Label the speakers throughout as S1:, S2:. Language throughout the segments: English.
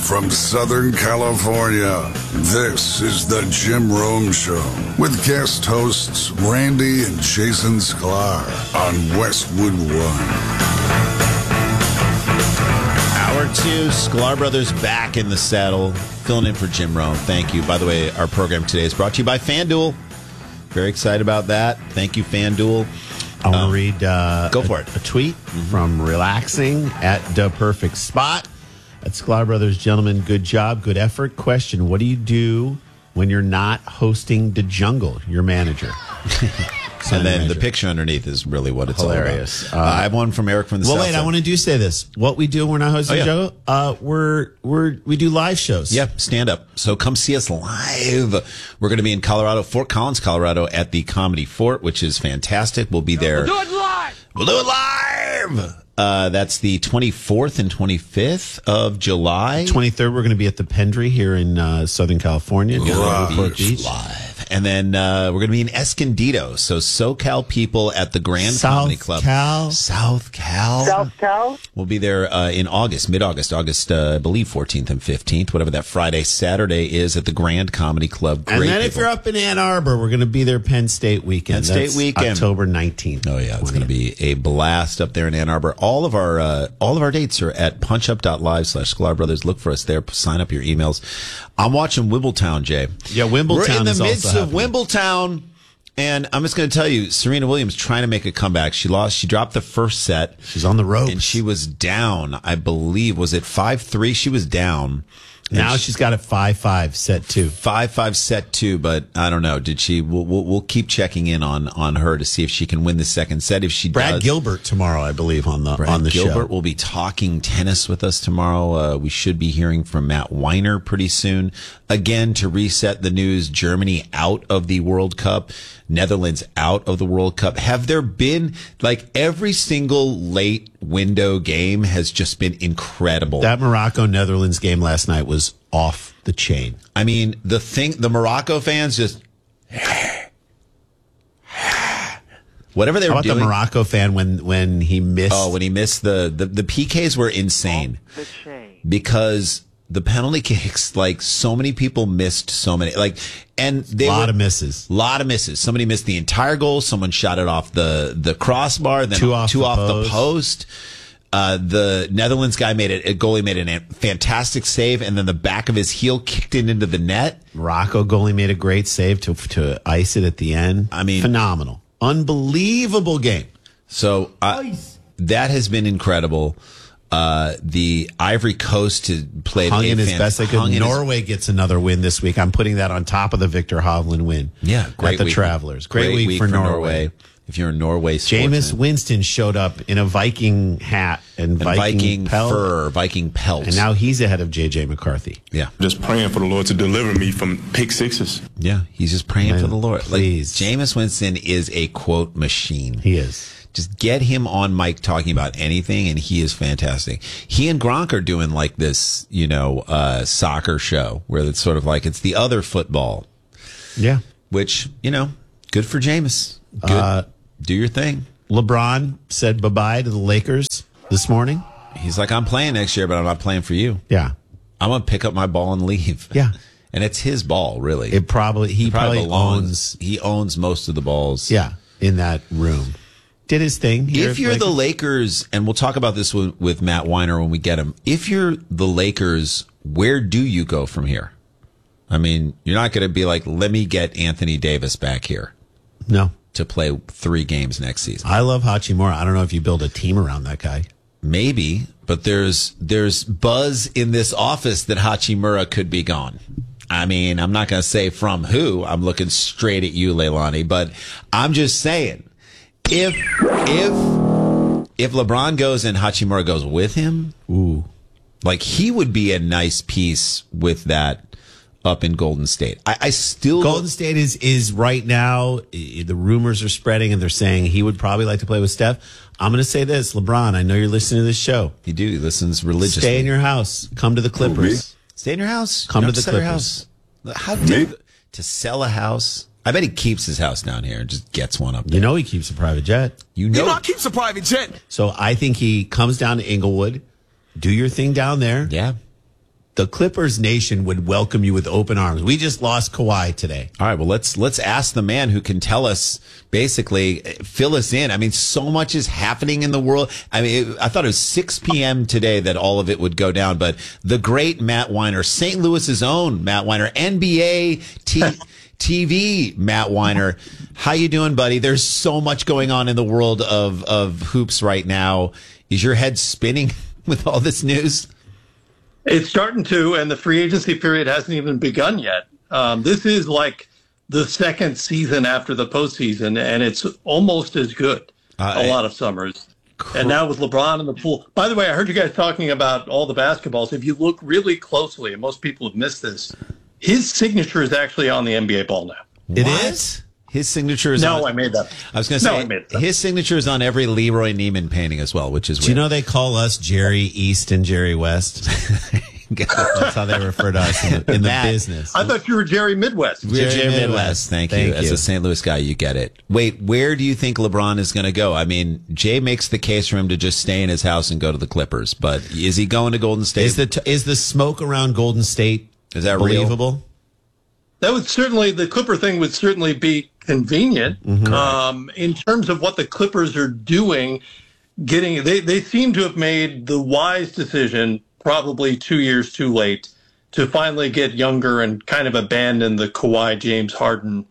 S1: from Southern California, this is the Jim Rome Show with guest hosts Randy and Jason Sklar on Westwood One.
S2: Hour 2, Sklar Brothers back in the saddle, filling in for Jim Rome. Thank you. By the way, our program today is brought to you by FanDuel. Very excited about that. Thank you, FanDuel.
S3: I want to read
S2: go for it.
S3: A tweet from Relaxing at the Perfect Spot. At Sklar Brothers, gentlemen, good job, good effort. Question, what do you do when you're not hosting the jungle, your manager?
S2: And then the picture underneath is really what it's
S3: hilarious.
S2: all about. I have one from Eric from the South
S3: Wait,
S2: Side.
S3: I want to say this. What we do when we're not hosting the jungle, we do live shows.
S2: Yep, stand up. So come see us live. We're going to be in Colorado, Fort Collins, Colorado, at the Comedy Fort, which is fantastic. We'll be there.
S4: We'll do it live.
S2: We'll do it live. That's the 24th and 25th of July.
S3: 23rd, we're going to be at the Pendry here in Southern California.
S2: Newport Beach. Live. And then we're going to be in Escondido. So SoCal people at the Grand Comedy Club. South Cal. We'll be there in August, mid-August, I believe 14th and 15th, whatever that Friday, Saturday is at the Grand Comedy Club.
S3: Great and then if you're up in Ann Arbor, we're going to be there Penn State weekend. October 19th.
S2: Oh, yeah. It's going to be a blast up there in Ann Arbor. All of our dates are at punchup.live/Sklar Brothers. Look for us there. Sign up your emails. I'm watching Wimbletown, Jay.
S3: Yeah, Wimbletown.
S2: We're in the
S3: midst
S2: of Wimbletown, and I'm just going to tell you, Serena Williams trying to make a comeback. She lost. She dropped the first set.
S3: She's on the ropes,
S2: and she was down. I believe was it 5-3? She was down.
S3: Now she's got a 5-5 set 2.
S2: 5-5 set 2, but I don't know. Did she? We'll keep checking in on her to see if she can win the second set. If she
S3: Brad
S2: does,
S3: Gilbert tomorrow, I believe, on the show.
S2: Gilbert will be talking tennis with us tomorrow. We should be hearing from Matt Weiner pretty soon. Again, to reset the news, Germany out of the World Cup, Netherlands out of the World Cup. Have there been, like, every single late window game has just been incredible.
S3: That Morocco-Netherlands game last night was off the chain.
S2: I mean, the Morocco fans just whatever they were doing.
S3: How about the Morocco fan when he missed?
S2: Oh, when he missed the PKs were insane because the penalty kicks, like, so many people missed so many, like, and they
S3: lot of misses.
S2: Somebody missed the entire goal. Someone shot it off the crossbar, then two off the post. The Netherlands guy goalie made a fantastic save, and then the back of his heel kicked it into the net.
S3: Morocco goalie made a great save to ice it at the end.
S2: I mean,
S3: phenomenal, unbelievable game.
S2: So that has been incredible. The Ivory Coast played
S3: hung in his best they could. Norway gets another win this week. I'm putting that on top of the Victor Hovland win.
S2: Yeah, great
S3: at the
S2: week.
S3: Travelers. Great week for Norway.
S2: If you're in Norway,
S3: Jameis Winston showed up in a Viking hat and Viking
S2: fur, Viking pelt,
S3: and now he's ahead of J.J. McCarthy.
S2: Yeah,
S5: just praying for the Lord to deliver me from pick sixes.
S2: Yeah, he's just praying for the Lord.
S3: Please,
S2: like, Jameis Winston is a quote machine.
S3: He is.
S2: Just get him on mic talking about anything, and he is fantastic. He and Gronk are doing like this, soccer show where it's sort of like it's the other football.
S3: Yeah,
S2: which good for Jameis. Good. Do your thing.
S3: LeBron said bye-bye to the Lakers this morning.
S2: He's like, I'm playing next year, but I'm not playing for you.
S3: Yeah.
S2: I'm going to pick up my ball and leave.
S3: Yeah.
S2: And it's his ball, really.
S3: He probably
S2: belongs. He owns most of the balls.
S3: Yeah, in that room. Did his thing.
S2: If you're the Lakers, and we'll talk about this with Matt Weiner when we get him. If you're the Lakers, where do you go from here? I mean, you're not going to be like, let me get Anthony Davis back here.
S3: No.
S2: To play 3 games next season.
S3: I love Hachimura. I don't know if you build a team around that guy.
S2: Maybe, but there's buzz in this office that Hachimura could be gone. I mean, I'm not going to say from who. I'm looking straight at you, Leilani, but I'm just saying, if LeBron goes and Hachimura goes with him, like, he would be a nice piece with that up in Golden State. I still
S3: Golden State is right now, the rumors are spreading and they're saying he would probably like to play with Steph. I'm going to say this, LeBron, I know you're listening to this show.
S2: You do. He listens religiously.
S3: Stay in your house. Come to the Clippers.
S2: Stay in your house.
S3: Come to the Clippers.
S2: How to sell a house? I bet he keeps his house down here and just gets one up there.
S3: You know he keeps a private jet.
S4: You know he keeps a private jet.
S3: So I think he comes down to Inglewood. Do your thing down there.
S2: Yeah.
S3: the Clippers nation would welcome you with open arms. We just lost Kawhi today.
S2: All right, well, let's ask the man who can tell us, basically, fill us in. I mean, so much is happening in the world. I mean, I thought it was 6 p.m. today that all of it would go down, but the great Matt Weiner, St. Louis's own Matt Weiner, NBA TV Matt Weiner. How you doing, buddy? There's so much going on in the world of hoops right now. Is your head spinning with all this news?
S6: It's starting to, and the free agency period hasn't even begun yet. This is like the second season after the postseason, and it's almost as good a lot of summers. And now with LeBron in the pool. By the way, I heard you guys talking about all the basketballs. If you look really closely, and most people have missed this, his signature is actually on the NBA ball now.
S3: It is?
S2: His signature is
S6: I made that.
S2: I was going to say, his signature is on every Leroy Neiman painting as well, which is weird.
S3: Do you know they call us Jerry East and Jerry West? That's how they refer to us in the business.
S6: I thought you were Jerry Midwest.
S2: We're Jerry Midwest. Thank you. As a St. Louis guy, you get it. Wait, where do you think LeBron is going to go? I mean, Jay makes the case for him to just stay in his house and go to the Clippers, but is he going to Golden State?
S3: Is the smoke around Golden State believable?
S2: Real?
S6: That would certainly, the Clipper thing would certainly be convenient. Mm-hmm. In terms of what the Clippers are doing, they seem to have made the wise decision, probably 2 years too late, to finally get younger and kind of abandon the Kawhi, James Harden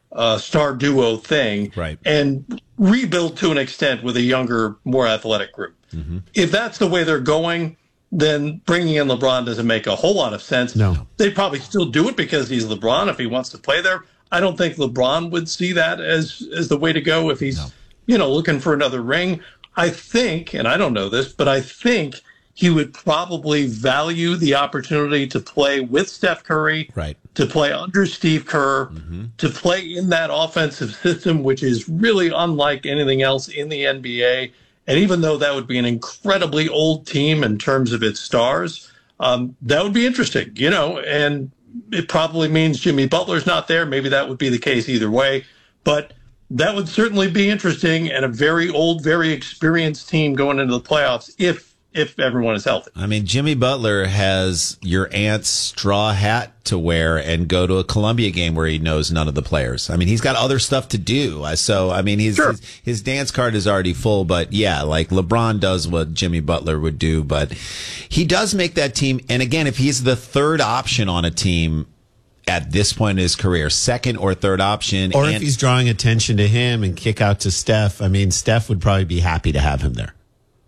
S6: star duo thing,
S2: right,
S6: and rebuild to an extent with a younger, more athletic group. Mm-hmm. If that's the way they're going, then bringing in LeBron doesn't make a whole lot of sense.
S3: No.
S6: They'd probably still do it because he's LeBron if he wants to play there. I don't think LeBron would see that as the way to go if he's, looking for another ring. I think, and I don't know this, but I think he would probably value the opportunity to play with Steph Curry,
S2: right,
S6: to play under Steve Kerr, to play in that offensive system, which is really unlike anything else in the NBA. And even though that would be an incredibly old team in terms of its stars, that would be interesting, and it probably means Jimmy Butler's not there. Maybe that would be the case either way. But that would certainly be interesting and a very old, very experienced team going into the playoffs if everyone is healthy.
S2: I mean, Jimmy Butler has your aunt's straw hat to wear and go to a Columbia game where he knows none of the players. I mean, he's got other stuff to do. So, I mean, his dance card is already full. But yeah, like LeBron does what Jimmy Butler would do. But he does make that team. And again, if he's the third option on a team at this point in his career, second or third option.
S3: Or if he's drawing attention to him and kick out to Steph, I mean, Steph would probably be happy to have him there.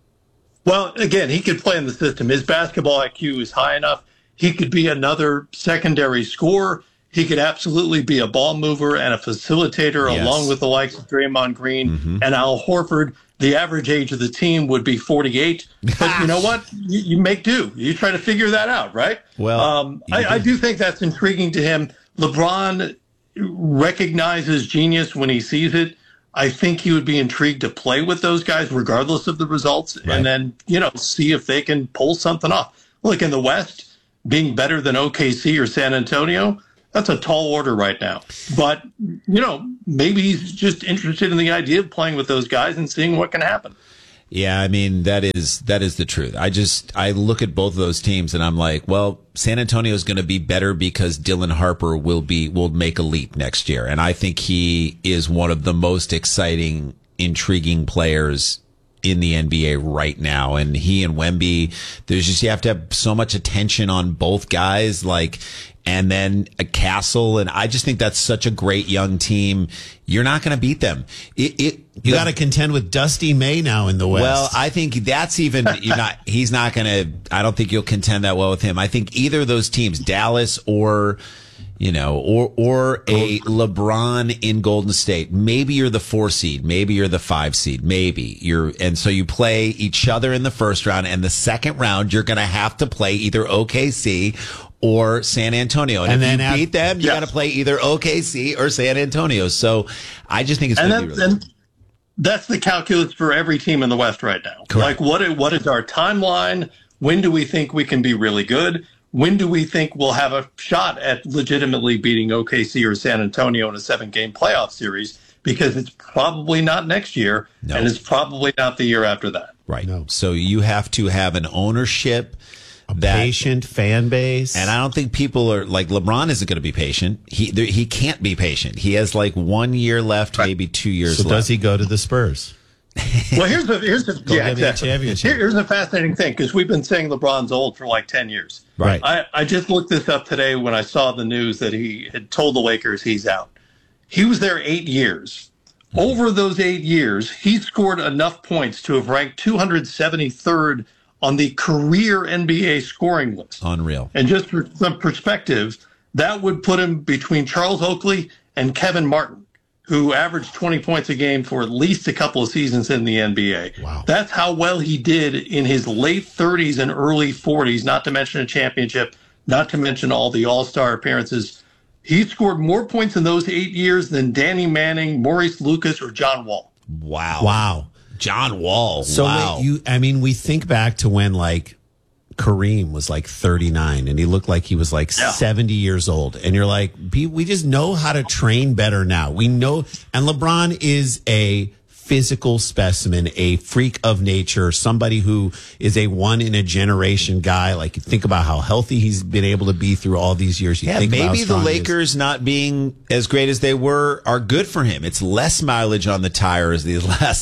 S6: Well, again, he could play in the system. His basketball IQ is high enough. He could be another secondary scorer. He could absolutely be a ball mover and a facilitator, along with the likes of Draymond Green and Al Horford. The average age of the team would be 48. But you know what? You make do. You try to figure that out, right?
S2: Well,
S6: I do think that's intriguing to him. LeBron recognizes genius when he sees it. I think he would be intrigued to play with those guys regardless of the results, right, and then, see if they can pull something off. Look, in the West, being better than OKC or San Antonio, that's a tall order right now. But, maybe he's just interested in the idea of playing with those guys and seeing what can happen.
S2: Yeah, I mean, that is the truth. I look at both of those teams and I'm like, well, San Antonio is going to be better because Dylan Harper will make a leap next year. And I think he is one of the most exciting, intriguing players in the NBA right now. And he and Wemby, you have to have so much attention on both guys, and then a Castle. And I just think that's such a great young team. You're not going to beat them.
S3: You got to contend with Dusty May now in the West.
S2: Well, I think that's even, he's not going to, I don't think you'll contend that well with him. I think either of those teams, Dallas or a LeBron in Golden State, maybe you're the 4 seed, maybe you're the 5 seed, and so you play each other in the first round, and the second round, you're going to have to play either OKC or San Antonio. And if you beat them, you got to play either OKC or San Antonio. So I just think it's going to be really cool.
S6: That's the calculus for every team in the West right now.
S2: Correct.
S6: Like, what is our timeline? When do we think we can be really good? When do we think we'll have a shot at legitimately beating OKC or San Antonio in a 7-game playoff series? Because it's probably not next year, and it's probably not the year after that.
S2: Right. No. So you have to have an ownership
S3: Patient fan base.
S2: And I don't think people are like LeBron isn't going to be patient. He can't be patient. He has like 1 year left, maybe 2 years left.
S3: So does he go to the Spurs?
S6: Well, here's the
S3: get me a championship.
S6: Here's a fascinating thing, because we've been saying LeBron's old for like 10 years.
S3: Right.
S6: I just looked this up today when I saw the news that he had told the Lakers he's out. He was there 8 years. Over those 8 years, he scored enough points to have ranked 273rd on the career NBA scoring list.
S2: Unreal.
S6: And just for some perspective, that would put him between Charles Oakley and Kevin Martin, who averaged 20 points a game for at least a couple of seasons in the NBA.
S3: Wow.
S6: That's how well he did in his late 30s and early 40s, not to mention a championship, not to mention all the All-Star appearances. He scored more points in those 8 years than Danny Manning, Maurice Lucas, or John Wall.
S2: Wow. John Wall.
S3: So
S2: wow.
S3: we think back to when like Kareem was like 39 and he looked like he was like 70 years old. And you're like, we just know how to train better now. We know. And LeBron is a physical specimen, a freak of nature, somebody who is a one in a generation guy. Like, you think about how healthy he's been able to be through all these years. You think about how
S2: maybe the
S3: strong he is.
S2: Lakers not being as great as they were are good for him. It's less mileage on the tires the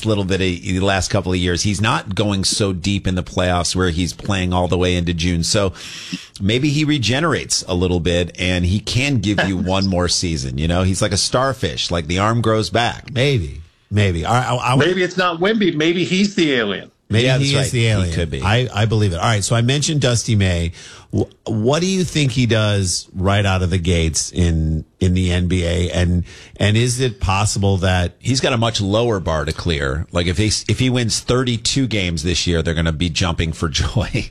S2: last couple of years. He's not going so deep in the playoffs where he's playing all the way into June. So maybe he regenerates a little bit and he can give you one more season. You know, he's like a starfish, like the arm grows back.
S3: Maybe. Maybe
S6: Maybe it's not Wemby. Maybe he's the alien.
S3: Maybe
S2: Yeah,
S3: he
S2: that's
S3: is
S2: right.
S3: the alien.
S2: He could be.
S3: I believe it. All right, so I mentioned Dusty May. What do you think he does right out of the gates in the NBA? And is it possible that
S2: He's got a much lower bar to clear. Like if he wins 32 games this year, they're going to be jumping for joy.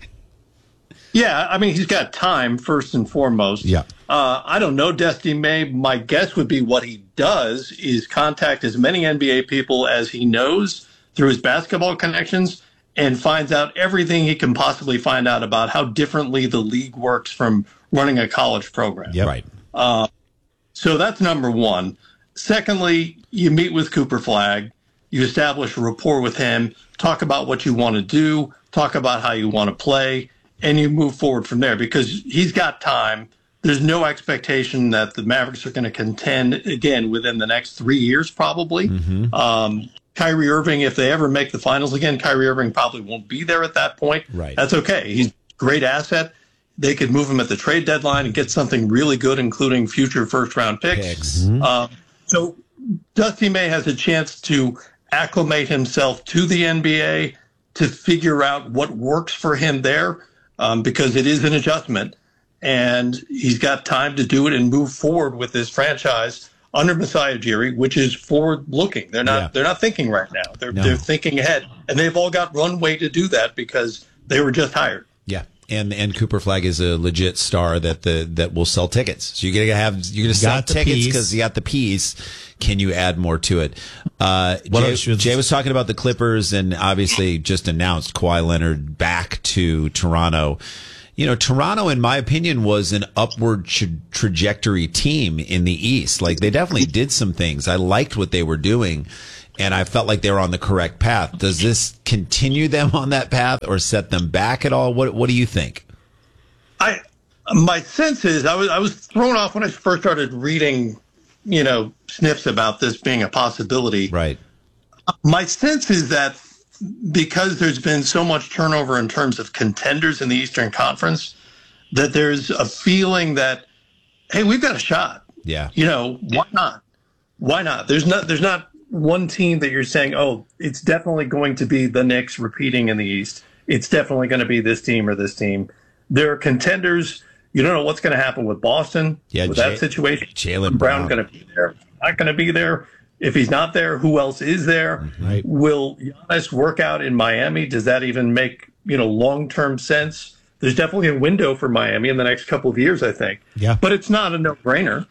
S6: Yeah, I mean, he's got time, first and foremost.
S3: Yeah.
S6: I don't know, Dusty May. My guess would be what he does is contact as many NBA people as he knows through his basketball connections and finds out everything he can possibly find out about how differently the league works from running a college program.
S3: Yep.
S2: Right.
S6: So that's number one. Secondly, you meet with Cooper Flagg. You establish a rapport with him, talk about what you want to do, talk about how you want to play, and you move forward from there because he's got time. There's no expectation that the Mavericks are going to contend again within the next 3 years, probably. Kyrie Irving, if they ever make the finals again, Kyrie Irving probably won't be there at that point.
S2: Right.
S6: That's okay. He's a great asset. They could move him at the trade deadline and get something really good, including future first-round picks. So Dusty May has a chance to acclimate himself to the NBA, to figure out what works for him there, because it is an adjustment. And he's got time to do it and move forward with this franchise under Masai Ujiri, which is forward-looking. They're not thinking right now. They're thinking ahead, and they've all got runway to do that because they were just hired.
S2: Yeah. And Cooper Flagg is a legit star that will sell tickets. So you're gonna sell tickets because you got the piece. Can you add more to it? Jay was talking about the Clippers and obviously just announced Kawhi Leonard back to Toronto. You know, Toronto, in my opinion, was an upward trajectory team in the East. Like, they definitely did some things. I liked what they were doing, and I felt like they were on the correct path. Does this continue them on that path or set them back at all? What do you think?
S6: My sense is I was thrown off when I first started reading, sniffs about this being a possibility.
S2: Right.
S6: My sense is that because there's been so much turnover in terms of contenders in the Eastern Conference, that there's a feeling that, hey, we've got a shot.
S2: Yeah.
S6: Why not? Why not? There's not one team that you're saying, oh, it's definitely going to be the Knicks repeating in the East. It's definitely going to be this team or this team. There are contenders. You don't know what's going to happen with Boston with that situation.
S2: Jaylen Brown
S6: going to be there. Not going to be there. If he's not there, who else is there?
S3: Right.
S6: Will Giannis work out in Miami? Does that even make long-term sense? There's definitely a window for Miami in the next couple of years, I think.
S3: Yeah.
S6: But it's not a no-brainer.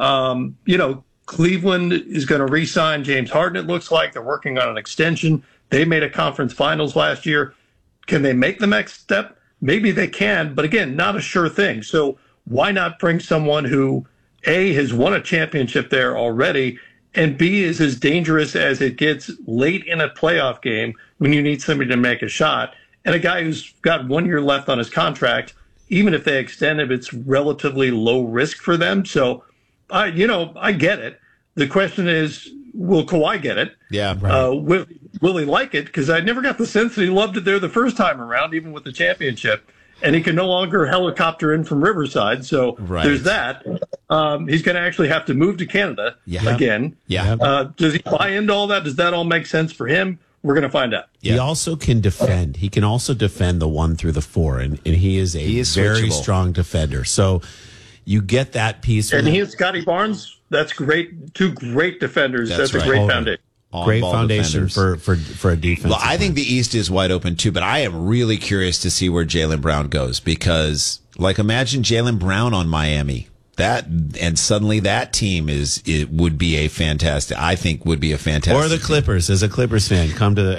S6: Cleveland is going to re-sign James Harden, it looks like. They're working on an extension. They made a conference finals last year. Can they make the next step? Maybe they can, but again, not a sure thing. So why not bring someone who, A, has won a championship there already, and B, is as dangerous as it gets late in a playoff game when you need somebody to make a shot, and a guy who's got 1 year left on his contract. Even if they extend it, it's relatively low risk for them. So, I get it. The question is, will Kawhi get it?
S2: Yeah. Right.
S6: Will he like it? Because I never got the sense that he loved it there the first time around, even with the championship. And he can no longer helicopter in from Riverside. So there's that. He's going to actually have to move to Canada again.
S2: Yeah.
S6: Does he buy into all that? Does that all make sense for him? We're going to find out.
S3: Yeah. He also can defend. He can also defend the 1 through the 4, and he is a very strong defender. So you get that piece.
S6: And he and Scotty Barnes, that's great. 2 great defenders. That's a great foundation.
S3: Great foundation for a defense.
S2: Well, I think the East is wide open too, but I am really curious to see where Jaylen Brown goes because, imagine Jaylen Brown on Miami. And suddenly that team would be a fantastic.
S3: Or the Clippers. As a Clippers fan, come to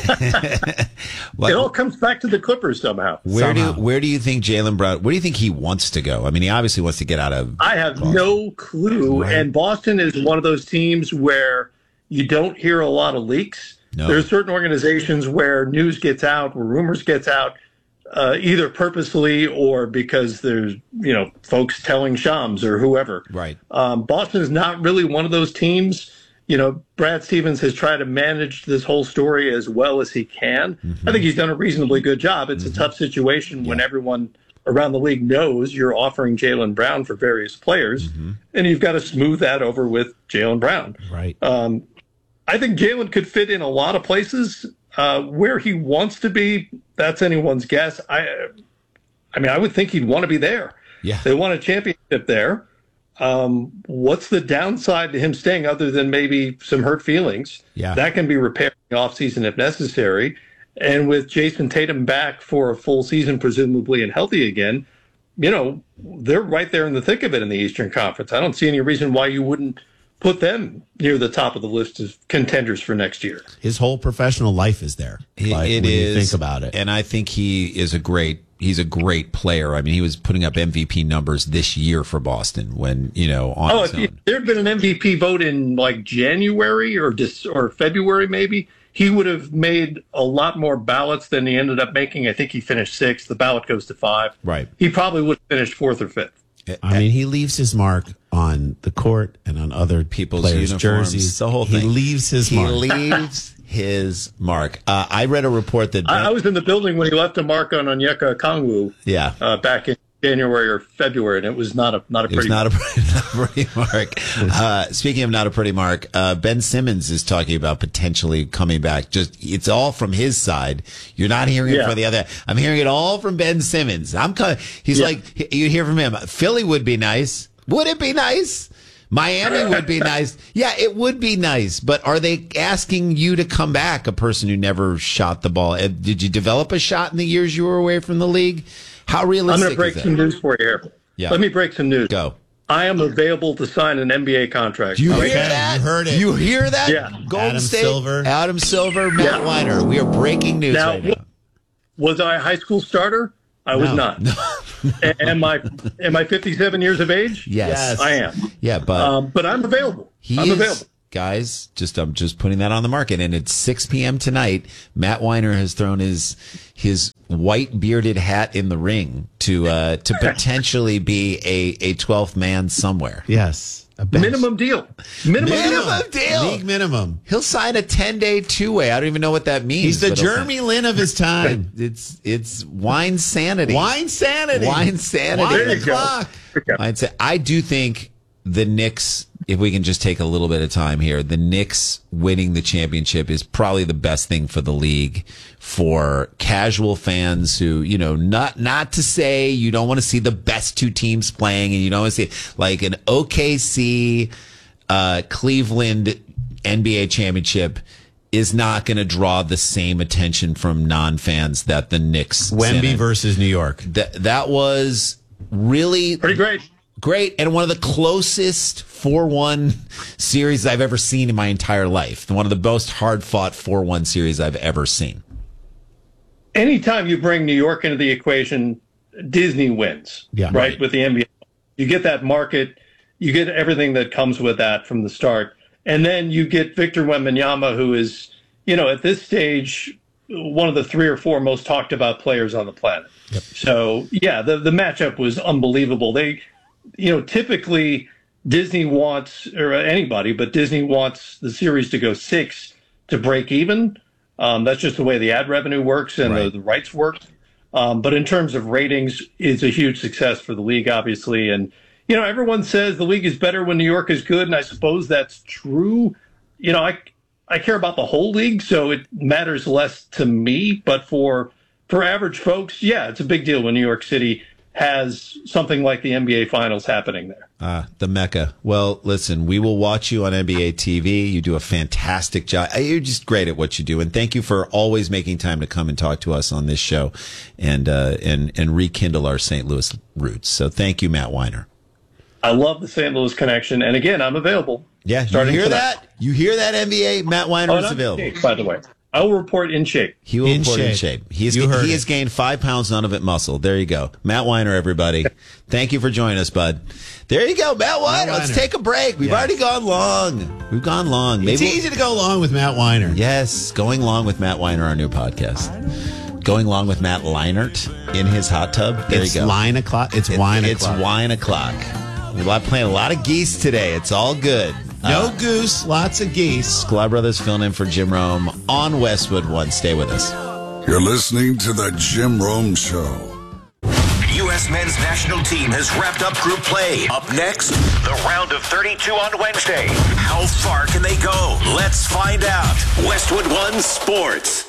S3: LA.
S6: It all comes back to the Clippers somehow.
S2: Where do you think Jaylen Brown? Where do you think he wants to go? I mean, he obviously wants to get out of.
S6: I have no clue. Right. And Boston is one of those teams where you don't hear a lot of leaks. No. There's certain organizations where news gets out, where rumors gets out. Either purposely or because there's, folks telling Shams or whoever.
S2: Right.
S6: Boston is not really one of those teams. Brad Stevens has tried to manage this whole story as well as he can. Mm-hmm. I think he's done a reasonably good job. It's a tough situation when everyone around the league knows you're offering Jaylen Brown for various players, and you've got to smooth that over with Jaylen Brown.
S3: Right.
S6: I think Jaylen could fit in a lot of places. Where he wants to be, that's anyone's guess. I would think he'd want to be there.
S3: Yeah.
S6: They won a championship there. What's the downside to him staying other than maybe some hurt feelings?
S3: Yeah.
S6: That can be repaired in the offseason if necessary. And with Jason Tatum back for a full season, presumably, and healthy again, they're right there in the thick of it in the Eastern Conference. I don't see any reason why you wouldn't put them near the top of the list of contenders for next year.
S3: His whole professional life is there.
S2: When you
S3: think about it.
S2: And I think he's a great player. I mean, he was putting up MVP numbers this year for Boston when, on his own.
S6: If there had been an MVP vote in January or February, maybe, he would have made a lot more ballots than he ended up making. I think he finished 6th. The ballot goes to 5.
S2: Right.
S6: He probably would have finished 4th or 5th.
S3: I mean, he leaves his mark on the court and on other
S2: people's
S3: players'
S2: uniforms,
S3: jerseys.
S2: the whole thing.
S3: He leaves his mark.
S2: He leaves his mark. I read a report that
S6: I was in the building when he left a mark on Onyeka Okongwu. Back in January or February, and it was not a pretty.
S2: Not a pretty mark. Speaking of not a pretty mark, Ben Simmons is talking about potentially coming back. It's all from his side. You're not hearing it from the other. I'm hearing it all from Ben Simmons. He's like, you hear from him. Philly would be nice. Would it be nice? Miami would be nice. Yeah, it would be nice. But are they asking you to come back? A person who never shot the ball. Did you develop a shot in the years you were away from the league? How realistic
S6: I'm going to break some news for you here.
S2: Yeah.
S6: Let me break some news.
S2: Go.
S6: I am available to sign an NBA contract.
S2: You hear that?
S3: You heard it.
S2: You hear that?
S6: Yeah.
S2: Golden State, Adam Silver, Matt Weiner. We are breaking news right now.
S6: Was I a high school starter? I was not. No. Am I 57 years of age?
S2: Yes.
S6: I am.
S2: Yeah, but
S6: I'm available. I'm available.
S2: Guys, I'm just putting that on the market, and it's 6 p.m. tonight. Matt Weiner has thrown his white bearded hat in the ring to potentially be a 12th man somewhere.
S3: Yes.
S6: Minimum deal.
S2: Minimum deal.
S3: League minimum.
S2: He'll sign a 10-day two-way. I don't even know what that means.
S3: He's the Jeremy Lin of his time.
S2: It's wine sanity.
S3: Wine sanity.
S2: Wine sanity.
S6: There you go.
S2: I do think the Knicks, if we can just take a little bit of time here, the Knicks winning the championship is probably the best thing for the league, for casual fans who, not to say you don't want to see the best two teams playing and you don't want to see like an OKC, Cleveland NBA championship is not going to draw the same attention from non-fans that the Knicks.
S3: Wemby versus New York.
S2: That was really
S6: pretty great.
S2: Great, and one of the closest 4-1 series I've ever seen in my entire life. One of the most hard-fought 4-1 series I've ever seen.
S6: Anytime you bring New York into the equation, Disney wins, right? With the NBA. You get that market. You get everything that comes with that from the start. And then you get Victor Wembanyama, who is, at this stage, one of the 3 or 4 most talked about players on the planet.
S3: Yep.
S6: So yeah, the matchup was unbelievable. They, typically Disney wants, or anybody, but Disney wants the series to go 6 to break even. That's just the way the ad revenue works and
S3: Right.
S6: the rights work. But in terms of ratings, it's a huge success for the league, obviously. And, everyone says the league is better when New York is good, and I suppose that's true. I care about the whole league, so it matters less to me. But for average folks, yeah, it's a big deal when New York City has something like the NBA Finals happening there.
S2: The Mecca. Well, listen, we will watch you on NBA TV. You do a fantastic job. You're just great at what you do. And thank you for always making time to come and talk to us on this show and rekindle our St. Louis roots. So thank you, Matt Weiner.
S6: I love the St. Louis connection. And again, I'm available.
S2: Yeah, you
S6: starting
S2: hear
S6: tonight.
S2: that? You hear that, NBA? Matt Weiner is
S6: I'm in
S2: available.
S6: shape, by the way. I will report in shape.
S2: He will
S3: In
S2: report in
S3: shape.
S2: shape. He
S3: You heard
S2: has
S3: it.
S2: gained 5 pounds, none of it muscle. There you go. Matt Weiner, everybody. Thank you for joining us, bud. There you go, Matt Weiner. Let's
S3: Weiner.
S2: take a break. We've
S3: Yes.
S2: already gone long. We've gone long.
S3: It's easy to go along with Matt Weiner.
S2: Yes, Going Long with Matt Weiner, our new podcast. Going Long with Matt Leinart in his hot tub. There
S3: It's
S2: you go.
S3: line o'clock. It's wine
S2: It's
S3: o'clock.
S2: wine o'clock. We're playing a lot of geese today. It's all good.
S3: No goose, lots of geese.
S2: Sklar Brothers filling in for Jim Rome on Westwood One. Stay with us.
S1: You're listening to the Jim Rome Show.
S7: U.S. men's national team has wrapped up group play. Up next, the round of 32 on Wednesday. How far can they go? Let's find out. Westwood One Sports.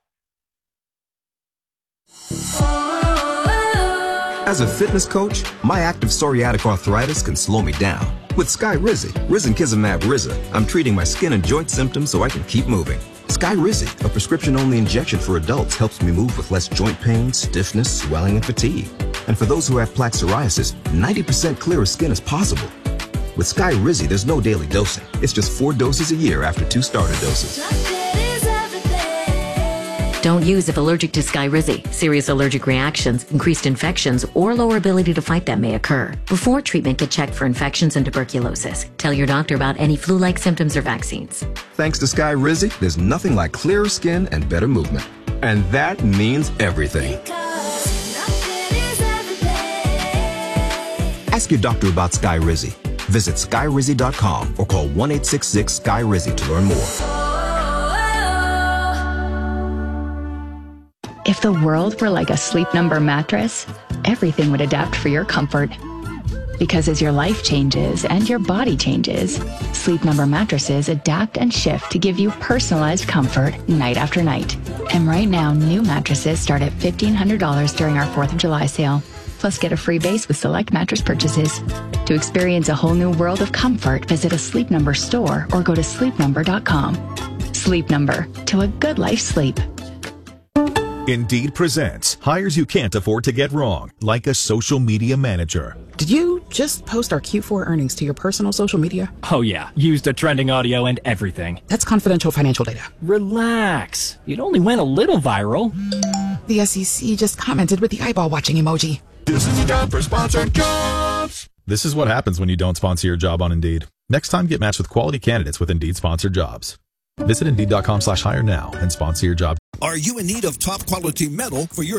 S8: As a fitness coach, my active psoriatic arthritis can slow me down. With Skyrizi, Risankizumab Riza, I'm treating my skin and joint symptoms so I can keep moving. Skyrizi, a prescription-only injection for adults, helps me move with less joint pain, stiffness, swelling, and fatigue. And for those who have plaque psoriasis, 90% clearer skin is possible. With Skyrizi, there's no daily dosing. It's just 4 doses a year after 2 starter doses.
S9: Don't use if allergic to Skyrizi. Serious allergic reactions, increased infections, or lower ability to fight them may occur. Before treatment, get checked for infections and tuberculosis. Tell your doctor about any flu-like symptoms or vaccines.
S8: Thanks to Skyrizi, there's nothing like clearer skin and better movement. And that means everything. Ask your doctor about Skyrizi. Visit Skyrizi.com or call 1-866-SKY-RIZI to learn more.
S10: If the world were like a Sleep Number mattress, everything would adapt for your comfort. Because as your life changes and your body changes, Sleep Number mattresses adapt and shift to give you personalized comfort night after night. And right now, new mattresses start at $1,500 during our 4th of July sale. Plus, get a free base with select mattress purchases. To experience a whole new world of comfort, visit a Sleep Number store or go to sleepnumber.com. Sleep Number, to a good life sleep.
S11: Indeed presents hires you can't afford to get wrong, like a social media manager.
S12: Did you just post our Q4 earnings to your personal social media?
S13: Oh yeah, used the trending audio and everything.
S12: That's confidential financial data.
S13: Relax. It only went a little viral.
S12: The SEC just commented with the eyeball watching emoji.
S11: This is a job for sponsored jobs. This is what happens when you don't sponsor your job on Indeed. Next time, get matched with quality candidates with Indeed sponsored jobs. Visit Indeed.com/hire now and sponsor your job.
S14: Are you in need of top quality metal for your